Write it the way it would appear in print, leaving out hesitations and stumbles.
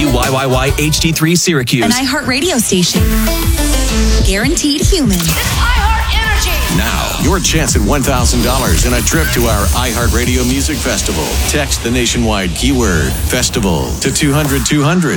WYYY HD3 Syracuse. An iHeart radio station. Guaranteed human. It's iHeart Energy. Now, your chance at $1,000 and a trip to our iHeartRadio Music Festival. Text the nationwide keyword festival to 200-200.